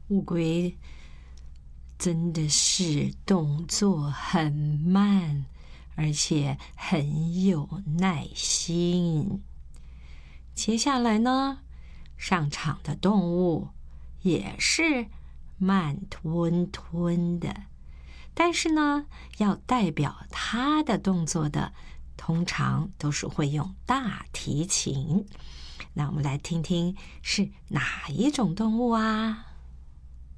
乌龟真的是动作很慢，而且很有耐心。接下来呢，上场的动物也是慢吞吞的，但是呢，要代表它的动作的，通常都是会用大提琴。那我们来听听是哪一种动物啊？